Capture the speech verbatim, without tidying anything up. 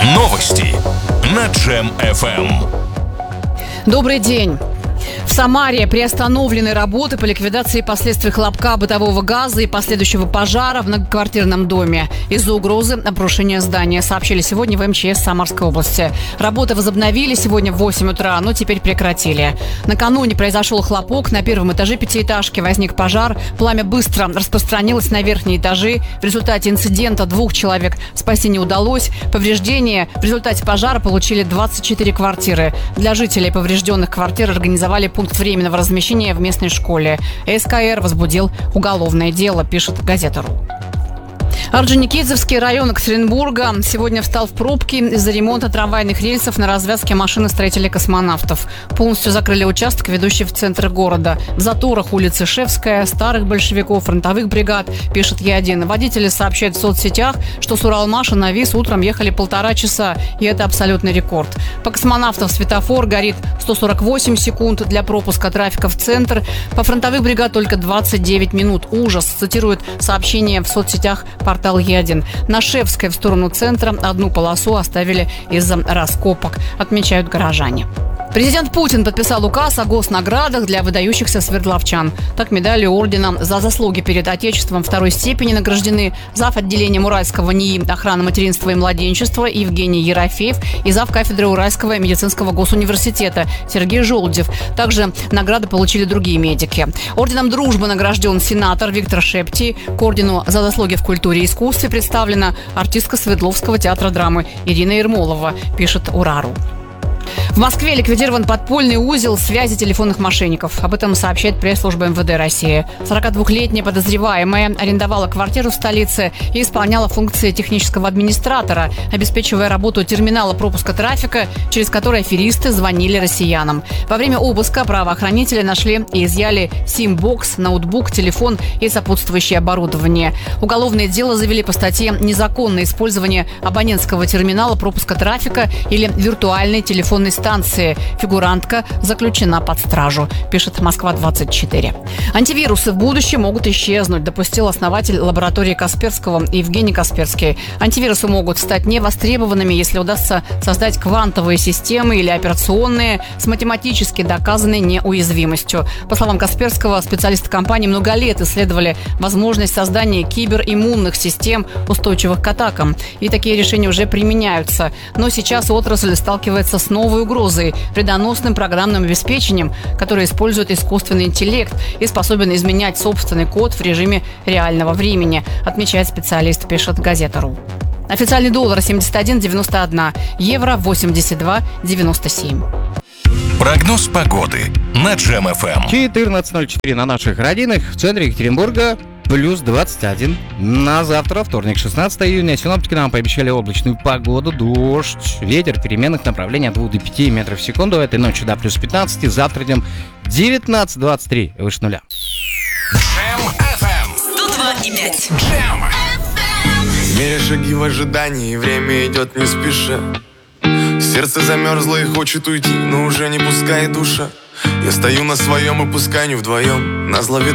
Новости на Джем эф эм. Добрый день. В Самаре приостановлены работы по ликвидации последствий хлопка бытового газа и последующего пожара в многоквартирном доме из-за угрозы обрушения здания, сообщили сегодня в эм че эс Самарской области. Работы возобновили сегодня в восемь утра, но теперь прекратили. Накануне произошел хлопок. На первом этаже пятиэтажки возник пожар. Пламя быстро распространилось на верхние этажи. В результате инцидента двух человек спасти не удалось. Повреждения в результате пожара получили двадцать четыре квартиры. Для жителей поврежденных квартир организовали пункт временного размещения в местной школе. эс ка эр возбудил уголовное дело, пишет Газета.ру. Орджоникидзевский район Екатеринбурга сегодня встал в пробки из-за ремонта трамвайных рельсов на развязке машиностроителей космонавтов. Полностью закрыли участок, ведущий в центр города. В заторах улицы Шевская, старых большевиков, фронтовых бригад, пишет Е один. Водители сообщают в соцсетях, что с Уралмаша на ВИС утром ехали полтора часа, и это абсолютный рекорд. По космонавтов светофор горит сто сорок восемь секунд для пропуска трафика в центр. По фронтовых бригад только двадцать девять минут. Ужас, цитирует сообщение в соцсетях портал Е один. На Шевской в сторону центра одну полосу оставили из-за раскопок, отмечают горожане. Президент Путин подписал указ о госнаградах для выдающихся свердловчан. Так, медалью ордена за заслуги перед Отечеством второй степени награждены зав. Отделением Уральского НИИ охраны материнства и младенчества Евгений Ерофеев и зав. Кафедры Уральского медицинского госуниверситета Сергей Желудев. Также награды получили другие медики. Орденом дружбы награжден сенатор Виктор Шептий. К ордену за заслуги в культуре и искусстве представлена артистка Свердловского театра драмы Ирина Ермолова, пишет Урару. В Москве ликвидирован подпольный узел связи телефонных мошенников. Об этом сообщает пресс-служба эм вэ дэ России. сорокадвухлетняя подозреваемая арендовала квартиру в столице и исполняла функции технического администратора, обеспечивая работу терминала пропуска трафика, через который аферисты звонили россиянам. Во время обыска правоохранители нашли и изъяли сим-бокс, ноутбук, телефон и сопутствующее оборудование. Уголовное дело завели по статье «Незаконное использование абонентского терминала пропуска трафика или виртуальной телефонной станции». Фигурантка заключена под стражу, пишет Москва двадцать четыре. Антивирусы в будущем могут исчезнуть, допустил основатель лаборатории Касперского Евгений Касперский. Антивирусы могут стать невостребованными, если удастся создать квантовые системы или операционные с математически доказанной неуязвимостью. По словам Касперского, специалисты компании много лет исследовали возможность создания кибериммунных систем, устойчивых к атакам. И такие решения уже применяются. Но сейчас отрасль сталкивается с новой угрозой. угрозой, вредоносным программным обеспечением, которое использует искусственный интеллект и способен изменять собственный код в режиме реального времени, отмечает специалист, пишет Газета.ру. Официальный доллар семьдесят один девяносто один, евро восемьдесят два девяносто семь. Прогноз погоды на Джем эф эм. четырнадцать ноль четыре на наших родинах, в центре Екатеринбурга плюс двадцать один. На завтра, вторник, шестнадцатого июня, синоптики нам пообещали облачную погоду, дождь, ветер переменных направлений от двух до пяти метров в секунду. Этой ночью до плюс пятнадцать, завтра днем девятнадцать двадцать три, выше нуля. Джем эф эм сто два и пять. Джем. В мире шаги в ожидании, время идет не спеша. Сердце замерзло и хочет уйти, но уже не пускает душа. Я стою на своем и пускай не вдвоем. Назло